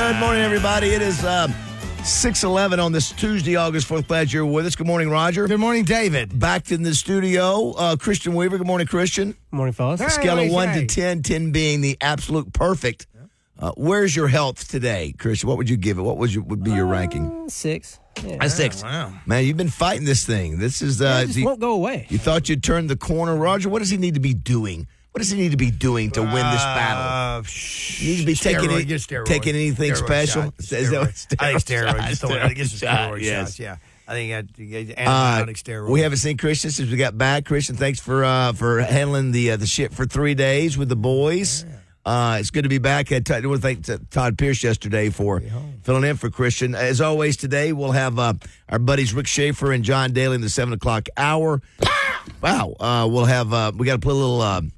Good morning, everybody. It is 6:11 on this Tuesday, August 4th. Glad you're with us. Good morning, Roger. Good morning, David. Back in the studio, Christian Weaver. Good morning, Christian. Good morning, fellas. Hey. Scale of 1 to 10, 10 being the absolute perfect. Where's your health today, Christian? What would you give it? What would be your ranking? 6. Yeah. A 6. Wow. Man, you've been fighting this thing. This is It just won't go away. you thought you'd turned the corner, Roger. What does he need to be doing? What does he need to be doing to win this battle? You need to be taking anything special? Steroids. I think steroids. Just I think it's steroid shots. Yeah. I think antibiotic steroids. We haven't seen Christian since we got back. Christian, thanks for handling the shit for 3 days with the boys. It's good to be back. I want to thank Todd Pierce yesterday for filling in for Christian. As always, today we'll have our buddies Rick Schaefer and John Daly in the 7 o'clock hour. Wow. We'll have we got to play a little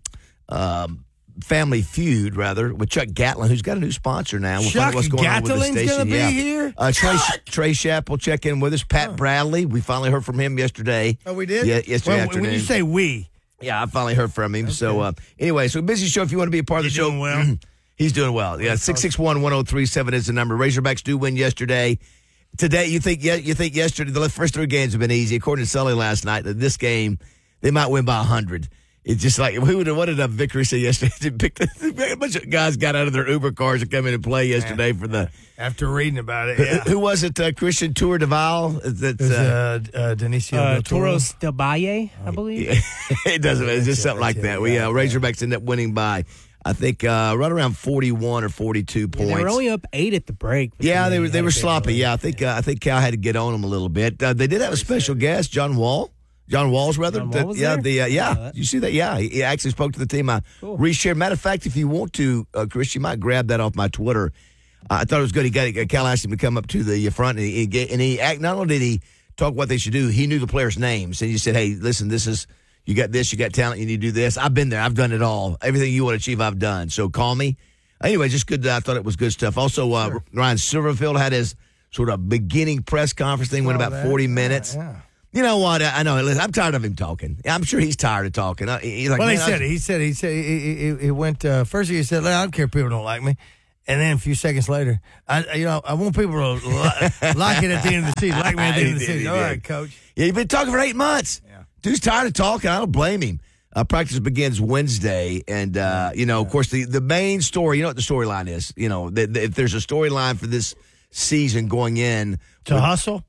Family Feud, rather, with Chuck Gatlin, who's got a new sponsor now. We'll find out what's going on with the station. Gatlin's going to be here? Trey Shapp will check in with us. Pat Bradley, we finally heard from him yesterday. Oh, we did? Yeah, yesterday afternoon. When you say we. Yeah, I finally heard from him. Okay. So, anyway, busy show. If you want to be a part of the show. Doing well? He's doing well. Yeah, 661-1037 is the number. Razorbacks do win yesterday. Today, you think yesterday, the first 3 games have been easy. According to Sully last night, that this game, they might win by 100. It's just like, what did Vickery say yesterday? A bunch of guys got out of their Uber cars to come in and play yesterday for the... After reading about it, yeah. Who was it? Christian Tour de Val? Dionisio Toros del Valle, I believe. Yeah. It doesn't matter. It's just something like that. Razorbacks end up winning by, I think, right around 41 or 42 points. They were only up 8 at the break. Yeah, they were sloppy. Yeah, I think Cal had to get on them a little bit. They did have a special guest, John Walls, rather. John Wall was there? Did you see that? Yeah, he actually spoke to the team. I reshared. Matter of fact, if you want to, Chris, you might grab that off my Twitter. I thought it was good. Cal asked him to come up to the front, and he not only did he talk what they should do, he knew the players' names, and he said, "Hey, listen, you got this, you got talent, you need to do this. I've been there, I've done it all. Everything you want to achieve, I've done. So call me." Anyway, just good. I thought it was good stuff. Also, Ryan Silverfield had his sort of beginning press conference thing, went about 40 minutes. Yeah. You know what? I know. Listen, I'm tired of him talking. I'm sure he's tired of talking. He's like, Well, he said he went first. He said, "I don't care if people don't like me," and then a few seconds later, I want people to like it at the end of the season, like me at the end of the season. All right, coach. Yeah, you've been talking for 8 months. Yeah. Dude's tired of talking. I don't blame him. Practice begins Wednesday, and of course, the main story. You know what the storyline is. If there's a storyline for this season going in. Hustle?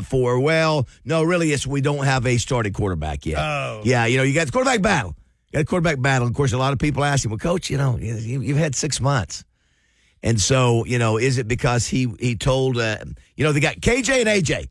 No, really, it's we don't have a starting quarterback yet. Oh. Yeah, you got the quarterback battle. Of course, a lot of people ask him, well, Coach, you've had 6 months. And so, is it because he told, they got KJ and AJ.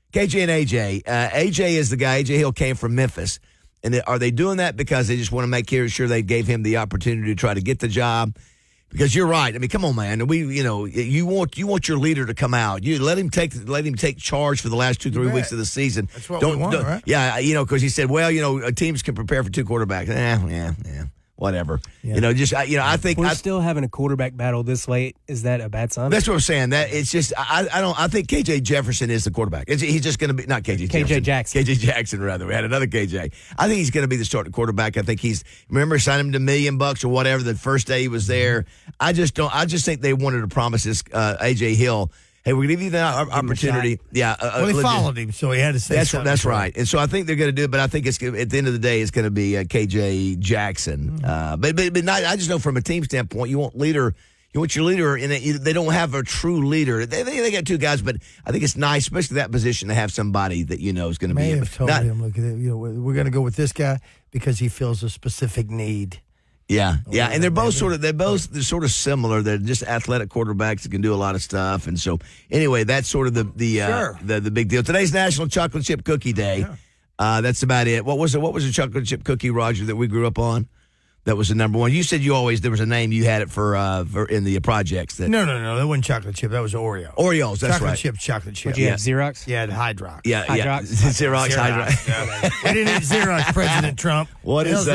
AJ is the guy. AJ Hill came from Memphis. And are they doing that because they just want to make sure they gave him the opportunity to try to get the job? Because you're right. I mean, come on, man. You want your leader to come out. You let him take charge for the last 2-3 weeks of the season. That's what we want, right? Yeah, because he said, teams can prepare for 2 quarterbacks. Yeah. Whatever. Yeah. I think we're still having a quarterback battle this late. Is that a bad sign? That's what I'm saying. That it's just I think KJ Jefferson is the quarterback. He's just going to be not KJ Jefferson. Jackson. KJ Jackson, rather. We had another KJ. I think he's going to be the starting quarterback. I think remember signing him to $1 million or whatever the first day he was there. I just think they wanted to promise this AJ Hill, hey, we're going to give you the opportunity. Yeah. He followed him, so he had to say something. That's right. And so I think they're going to do it, but I think at the end of the day, it's going to be KJ Jackson. But I just know from a team standpoint, you want your leader, and they don't have a true leader. They got 2 guys, but I think it's nice, especially that position, to have somebody that is going to be. Have told him, look at it. We're going to go with this guy because he feels a specific need. Yeah, and they're both sort of similar. They're just athletic quarterbacks that can do a lot of stuff, and so anyway, that's sort of the big deal. Today's National Chocolate Chip Cookie Day. Yeah. That's about it. What was a chocolate chip cookie, Roger, that we grew up on? That was the number one. You said there was a name you had it for in the projects. No. That wasn't chocolate chip. That was Oreo. Oreos, that's right. Chocolate chip. Did you have Xerox? Yeah, Hydrox. Yeah. Xerox, Hydrox. We didn't eat Xerox, President Trump. What was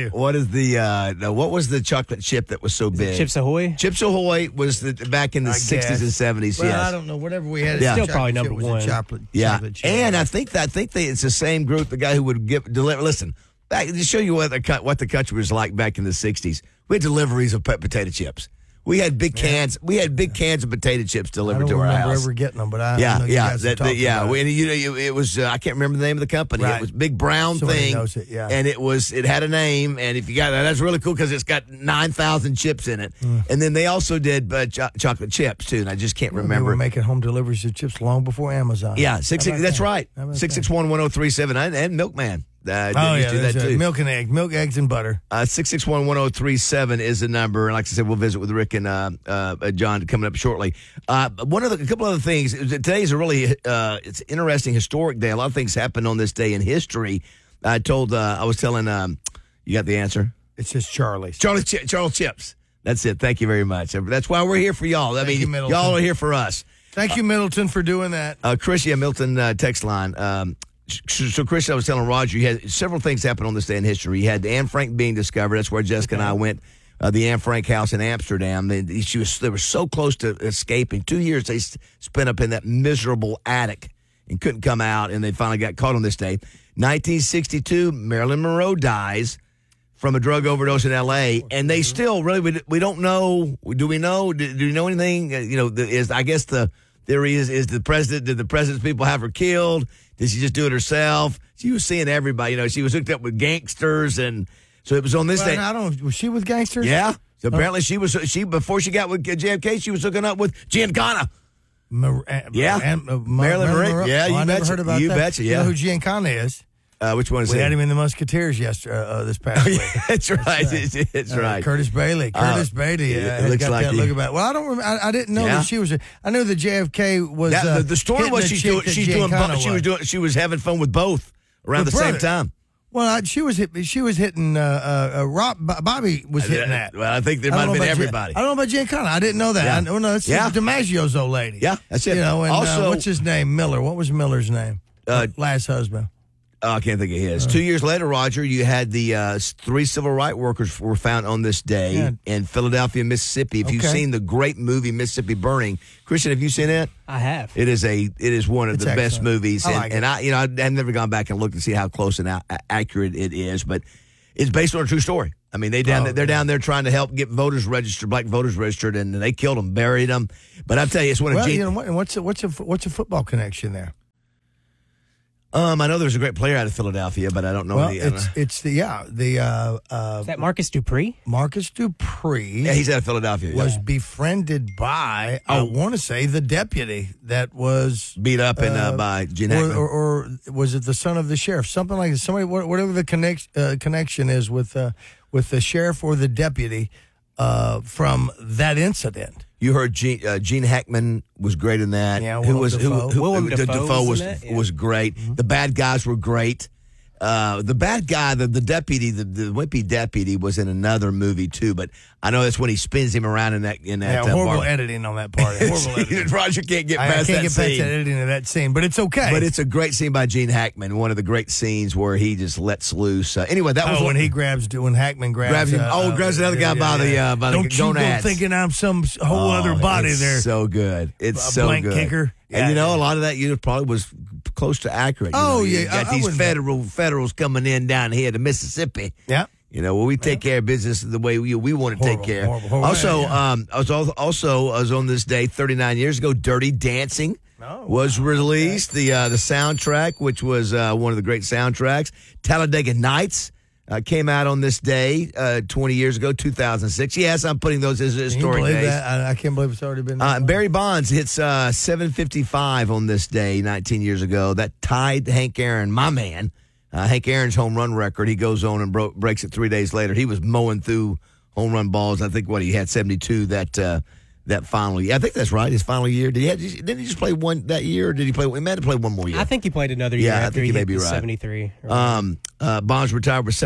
the chocolate chip that was so big? Chips Ahoy? Chips Ahoy was back in the 60s and 70s, well, yes. I don't know. Whatever we had. Still probably number one. Chocolate chip. And I think it's the same group, the guy who would deliver. Listen, back to show you what the country was like back in the 60s. We had deliveries of potato chips. We had big cans. We had big cans of potato chips delivered to our I don't house. remember ever getting them, but I know you Yeah. guys have talked about it. It was. I can't remember the name of the company. Right. It was big brown Somebody thing. knows it, yeah. And it had a name. And if you got that's really cool because it's got 9,000 chips in it. And then they also did chocolate chips too. And I just can't We remember. were making home deliveries of chips long before Amazon. Yeah, How about that's that? right. How about that? 661-1037 and Milkman. Oh yeah, do that there's, too. milk and eggs and butter. 661-1037 is the number, and like I said, we'll visit with Rick and John coming up shortly. A couple other things. Today's a really it's an interesting historic day. A lot of things happened on this day in history. I was telling you got the answer. It's just Charlie's. Charles Chips. That's it. Thank you very much. That's why we're here for y'all. Thank you, Middleton. Y'all are here for us. Thank you, Middleton, for doing that. Chris, Milton text line. So, Chris, I was telling Roger, you had several things happen on this day in history. You had Anne Frank being discovered. That's where Jessica and I went. The Anne Frank house in Amsterdam. They were so close to escaping. 2 years they spent up in that miserable attic and couldn't come out, and they finally got caught on this day. 1962, Marilyn Monroe dies from a drug overdose in L.A., and they still really, we don't know. Do we know? Do you know anything? I guess the theory is did the president's people have her killed? Did she just do it herself? She was seeing everybody. She was hooked up with gangsters, and so it was on this day. Was she with gangsters? Yeah. So apparently before she got with JFK, she was hooking up with Giancana. Marilyn Monroe. Yeah, I never heard about that. You betcha. Yeah. You know who Giancana is? Which one is We it? had him in the Musketeers this past week. That's right. That's right. Curtis Bailey. Curtis Bailey. it looks got like that he- look about. Well, I don't. I didn't know Yeah. that she was. I knew that JFK was. The story hitting was the she's chick doing. that She's doing. Giancana She was having fun with both around With the same brother. time. Well, she was hitting. Bobby was hitting that. Well, I think there I might don't have know been about everybody. I don't know about Giancana. I didn't know that. Yeah. I know that's Yeah. DiMaggio's old lady. Yeah, that's it. And Also- what's his name? Miller. What was Miller's name? Last husband. I can't think of his. 2 years later, Roger, you had the 3 civil rights workers were found on this day Yeah. in Philadelphia, Mississippi. If you've Okay. seen the great movie Mississippi Burning, Christian, have you seen it? I have. It is one of It's the best excellent. movies, I like it. I've never gone back and looked to see how close and accurate it is, but it's based on a true story. I mean, they're down there trying to help get black voters registered, and they killed them, buried them. But I tell you, it's one of Well, you know what? What's a football connection there? I know there's a great player out of Philadelphia, but I don't know. Well, the it's the Is that Marcus Dupree? Marcus Dupree. yeah, he's out of Philadelphia. Yeah. was befriended by, I want to say, the deputy that was Beat up by Gene Hackman. or was it the son of the sheriff? Something like somebody, whatever the connection is with the sheriff or the deputy from that incident. You heard Gene Hackman was great in that. Yeah, who Willem was Dafoe. Willem Dafoe Dafoe was was in that, yeah. was great. The bad guys were great. The bad guy, the deputy, the wimpy deputy, was in another movie too. But I know that's when he spins him around in that. Horrible bar. editing on that part. Horrible editing. Roger can't get I past can't that get scene. past that editing of that scene, but it's okay. But it's a great scene by Gene Hackman. One of the great scenes where he just lets loose. Anyway, that was when Hackman grabs him. Grabs another guy by the Don't you go gonads. thinking I'm some whole other body it's there. So good. It's A so blank good. kicker. And Yeah, a lot of that probably was close to accurate. You got these federals coming in down here to Mississippi. Yeah. We take care of business the way we want to take care. Horrible. Also, Yeah. I was on this day 39 years ago. Dirty Dancing was released. The soundtrack, which was one of the great soundtracks. Talladega Nights came out on this day 20 years ago, 2006. Yes, I'm putting those as historic Can you believe days. that? I can't believe it's already been. Barry Bonds hits 755 on this day 19 years ago. That tied Hank Aaron, my man. Hank Aaron's home run record. He goes on and breaks it 3 days later. He was mowing through home run balls. I think he had 72 that final year. I think that's right. His final year. Didn't he just play one that year? Or did he play? He might have played one more year. I think he played another year Yeah, I after think he you may hit be the right. 73. Bonds retired with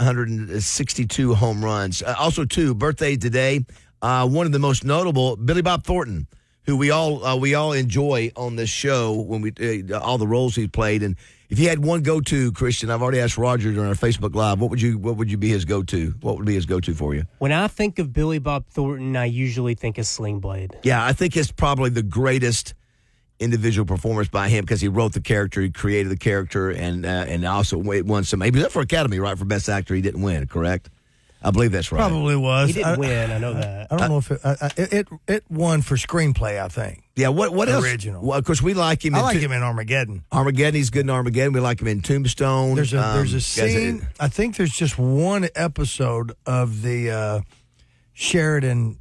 762 home runs. Also, birthdays today. One of the most notable, Billy Bob Thornton, who we all enjoy on this show when we all the roles he played. And if you had one go-to, Christian, I've already asked Roger during our Facebook Live, what would you be his go-to? What would be his go-to for you? When I think of Billy Bob Thornton, I usually think of Sling Blade. Yeah, I think it's probably the greatest individual performance by him because he wrote the character, he created the character, and also won some. He was up for Academy, right, for Best Actor. He didn't win, correct? I believe that's right. Probably was. He didn't win. I know that. I don't know if it won for screenplay, I think. Yeah, what else? Original. Well, of course, we like him. I like him in Armageddon. Armageddon, he's good in Armageddon. We like him in Tombstone. There's a scene. I think there's just one episode of the Sheridan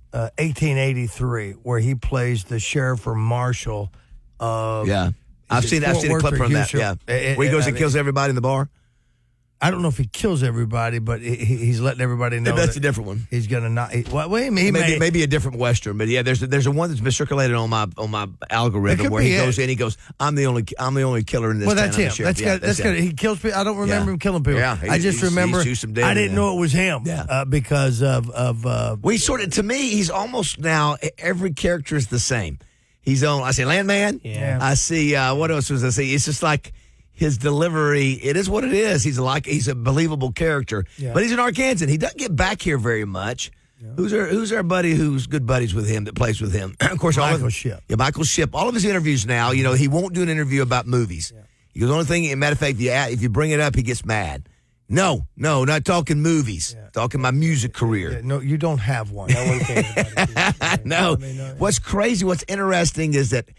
1883 where he plays the sheriff or marshal of. Yeah, I've seen a clip from that. Yeah, where he goes and kills everybody in the bar. I don't know if he kills everybody, but he's letting everybody know that's a different one. He's gonna not. Maybe a different Western, but yeah, there's a one that's been circulated on my algorithm where he goes in. He goes, I'm the only killer in this. Well, town. that's him. That's good. He kills people. I don't remember him killing people. Yeah, I just remember. I didn't know it was him. Yeah. Because of. We to me, he's almost now every character is the same. He's on. I say Landman. Yeah. I see. What else was I see? It's just like. His delivery, it is what it is. He's a believable character, but he's an Arkansan. He doesn't get back here very much. Yeah. Who's our buddy who's good buddies with him that plays with him? Of course, Michael Shipp. Yeah, Michael Shipp. All of his interviews now, he won't do an interview about movies. Yeah. He goes, the only thing, matter of fact, if you bring it up, he gets mad. No, not talking movies. Yeah. Talking my music career. Yeah, no, you don't have one. No one cares about it. No. What's crazy, what's interesting is that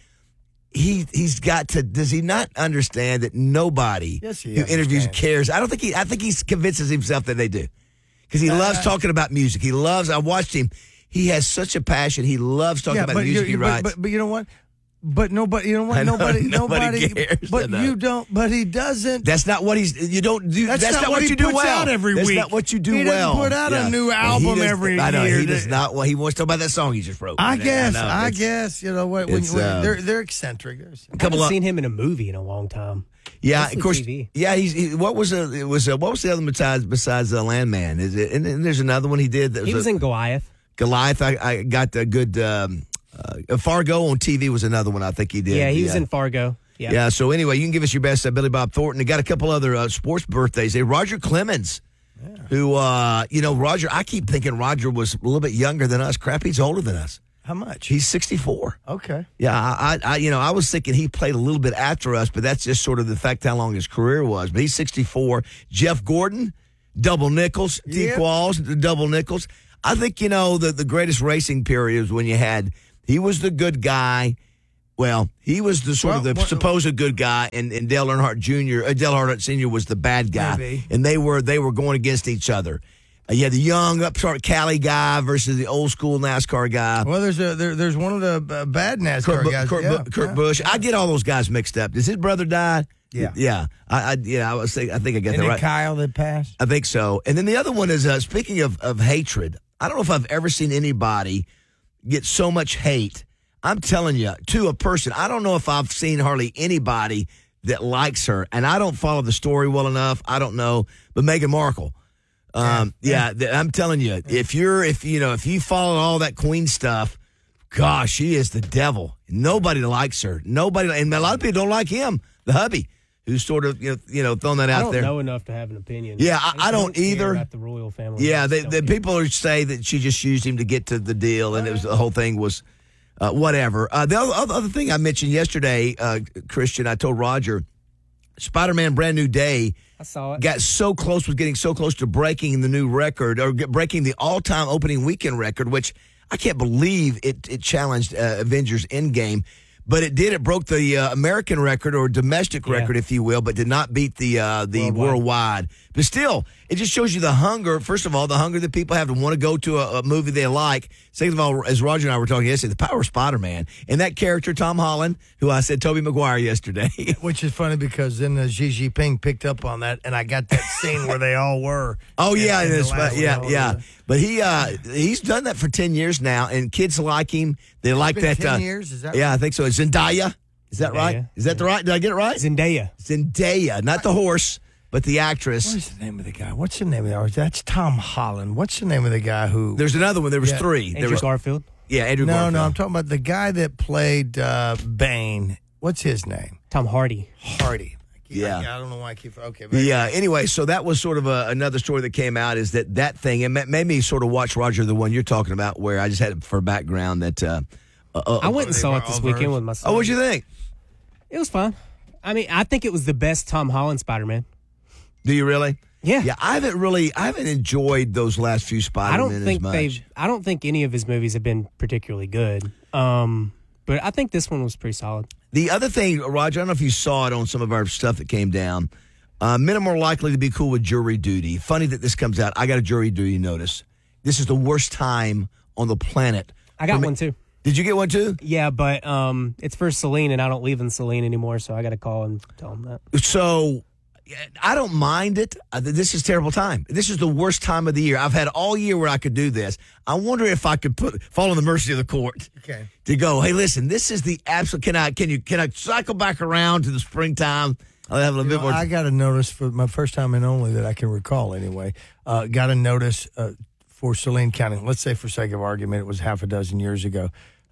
He's got to. Does he not understand that nobody who interviews cares? I think he convinces himself that they do, because he loves talking about music. He loves. I watched him. He has such a passion. He loves talking about the music he writes. But you know what? But nobody, you know what? Nobody cares. But you don't. But he doesn't. That's not what he's. You don't do. That's not what you do well. Out every that's week. Not what you do he well. He doesn't put out a new album every year. I know he does not. Well, he wants to talk about that song he just wrote. I guess. You know what? When they're eccentric. I haven't seen him in a movie in a long time. Yeah, of course. TV. Yeah, what was the other besides Landman? Is it? And there's another one he did. He was in Goliath. Goliath. I got a good. Fargo on TV was another one I think he did. Yeah, he was in Fargo. Yeah. Yeah. So anyway, you can give us your best, Billy Bob Thornton. They got a couple other sports birthdays. Roger Clemens, who Roger. I keep thinking Roger was a little bit younger than us. Crap, he's older than us. How much? He's 64. Okay. Yeah, I was thinking he played a little bit after us, but that's just sort of the fact how long his career was. But he's 64. Jeff Gordon, double nickels. T. Qualls, the double nickels. I think the greatest racing period was when you had. He was the good guy. Well, he was the supposed good guy, and Dale Earnhardt Jr. Dale Earnhardt Sr. was the bad guy, maybe. And they were going against each other. You had the young upstart Cali guy versus the old school NASCAR guy. Well, there's one of the bad NASCAR guys, Kurt Busch. I get all those guys mixed up. Does his brother die? Yeah. I think I got that right. Kyle that passed. I think so. And then the other one is speaking of hatred. I don't know if I've ever seen anybody get so much hate. I'm telling you, to a person. I don't know if I've seen hardly anybody that likes her, and I don't follow the story well enough. I don't know, but Meghan Markle. I'm telling you, if you follow all that Queen stuff, gosh, she is the devil. Nobody likes her. Nobody, and a lot of people don't like him, the hubby, who's sort of thrown that out there. I don't know enough to have an opinion. Yeah, I don't either. About the royal family. Yeah, the people say that she just used him to get to the deal, and the whole thing was whatever. The other thing I mentioned yesterday, Christian, I told Roger, Spider-Man Brand New Day. I saw it. Was getting so close to breaking the new record, or breaking the all-time opening weekend record, which I can't believe it challenged Avengers Endgame. But it did. It broke the American record, or domestic record, if you will, but did not beat the worldwide. But still, it just shows you the hunger. First of all, the hunger that people have to want to go to a movie they like. Second of all, as Roger and I were talking yesterday, the power of Spider-Man. And that character, Tom Holland, who I said Tobey Maguire yesterday. Which is funny because then Xi Jinping picked up on that, and I got that scene where they all were. Oh, yeah. But he's done that for 10 years now, and kids like him. They like that. 10 years? Is that right? Yeah, I think so. Zendaya. Is that right? Is that the right? Did I get it right? Zendaya. Not the horse, but the actress. What is the name of the guy? What's the name of the artist? That's Tom Holland. What's the name of the guy who? There's another one. There was three. Andrew Garfield. Yeah, Andrew Garfield. No, I'm talking about the guy that played Bane. What's his name? Tom Hardy. Yeah. I don't know why I keep. Okay. Yeah. Anyway, so that was sort of another story that came out, is that thing. It made me sort of watch, Roger, the one you're talking about, where I just had it for background that. I went and saw it this weekend with my son. Oh, what'd you think? It was fun. I mean, I think it was the best Tom Holland Spider-Man. Do you really? Yeah, I haven't enjoyed those last few Spider-Man as much. I don't think any of his movies have been particularly good. But I think this one was pretty solid. The other thing, Roger, I don't know if you saw it on some of our stuff that came down. Men are more likely to be cool with jury duty. Funny that this comes out. I got a jury duty notice. This is the worst time on the planet. I got one too. Did you get one too? Yeah, but it's for Celine, and I don't live in Celine anymore, so I got to call and tell them that. So I don't mind it. This is a terrible time. This is the worst time of the year. I've had all year where I could do this. I wonder if I could fall on the mercy of the court. Okay. To go, hey, listen, this is the absolute. Can I cycle back around to the springtime? I'll have a little bit more. I got a notice for my first time and only that I can recall anyway. Got a notice for Saline County. Let's say, for sake of argument, it was half a dozen years ago.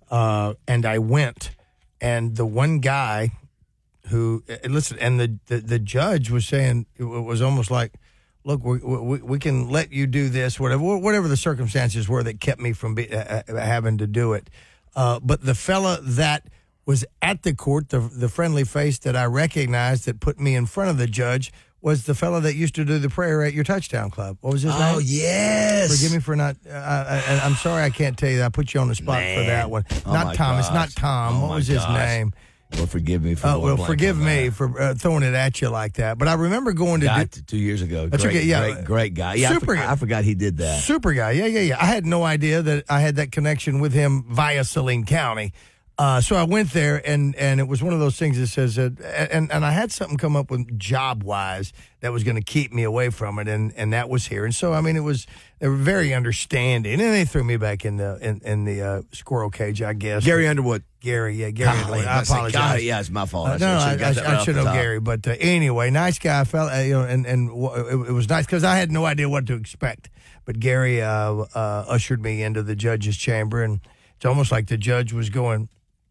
And I went, and the one guy who listen, and the judge was saying, it was almost like, look, we can let you do this, whatever the circumstances were that kept me from having to do it. But the fella that was at the court, the friendly face that I recognized that put me in front of the judge, was the fella that used to do the prayer at your touchdown club. What was his name? Oh, yes. Forgive me for not. I'm sorry I can't tell you that. I put you on the spot for that one. Not Tom. Gosh. It's not Tom. What was his name? Well, forgive me for forgive me for throwing it at you like that. But I remember going to 2 years ago. That's great, okay, yeah. great guy. Yeah, Super I forgot he did that. Super guy. Yeah. I had no idea that I had that connection with him via Saline County. So I went there, and it was one of those things that says, and I had something come up with job-wise that was going to keep me away from it, and that was here. And so, I mean, they were very understanding, and they threw me back in the squirrel cage, I guess. Gary Underwood. Gary Underwood. I apologize. God, yeah, it's my fault. I should know Gary, but anyway, nice guy, fella, and it was nice because I had no idea what to expect. But Gary ushered me into the judge's chamber, and it's almost like the judge was going,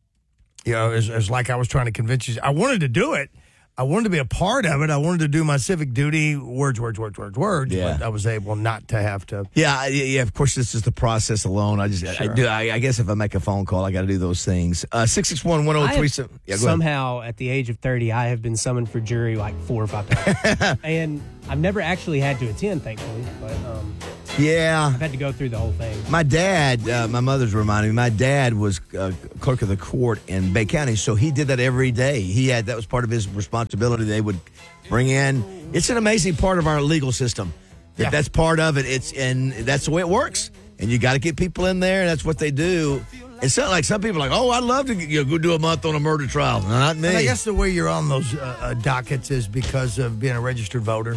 it's like I was trying to convince you. I wanted to do it. I wanted to be a part of it. I wanted to do my civic duty, words. Yeah. But I was able not to have to. Yeah. Of course, this is the process alone. I guess if I make a phone call, I got to do those things. 661-1037. Yeah, somehow, at the age of 30, I have been summoned for jury like 4 or 5 times, and I've never actually had to attend, thankfully. But yeah, I've had to go through the whole thing. My dad, my mother's reminding me, my dad was clerk of the court in Bay County, so he did that every day. That was part of his responsibility. They would bring in. It's an amazing part of our legal system. That's part of it. And that's the way it works. And you got to get people in there, and that's what they do. It's not like some people are like, oh, I'd love to go do a month on a murder trial. Not me. And I guess the way you're on those dockets is because of being a registered voter.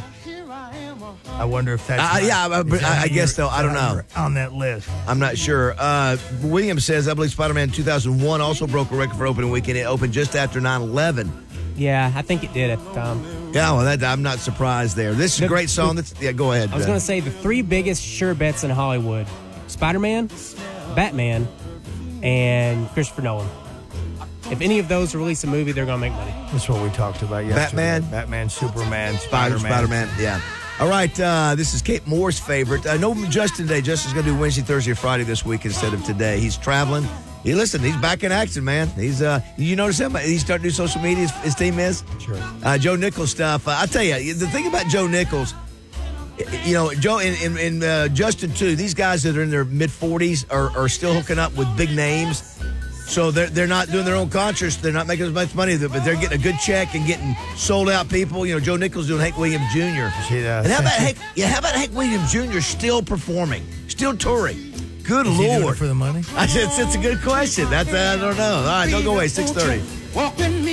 I wonder if that's I guess so. I don't know. On that list. I'm not sure. Williams says, I believe Spider-Man 2001 also broke a record for opening weekend. It opened just after 9/11. Yeah, I think it did at the time. Yeah, well, I'm not surprised there. This is a great song. Go ahead. I was going to say the 3 biggest sure bets in Hollywood: Spider-Man, Batman, and Christopher Nolan. If any of those release a movie, they're going to make money. That's what we talked about yesterday. Batman, Superman, Spider-Man, yeah. All right, this is Kate Moore's favorite. No Justin today. Justin's going to do Wednesday, Thursday, or Friday this week instead of today. He's traveling. He's back in action, man. He's you notice him? He's starting to do social media, his team is? Sure. Joe Nichols stuff. I'll tell you, the thing about Joe Nichols, Joe and Justin, too, these guys that are in their mid-40s are still hooking up with big names. So they're not doing their own concerts. They're not making as much money, but they're getting a good check and getting sold-out people. Joe Nichols doing Hank Williams Jr. And how about Hank Williams Jr. still performing, still touring? Good Is Lord. he doing it for the money? It's a good question. I don't know. All right, don't go away. 6:30.